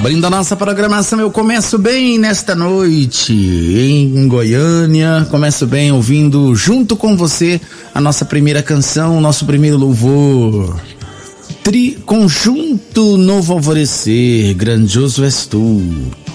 Abrindo a nossa programação, eu começo bem nesta noite em Goiânia, começo bem ouvindo junto com você a nossa primeira canção, o nosso primeiro louvor. Conjunto Novo Alvorecer, grandioso és tu.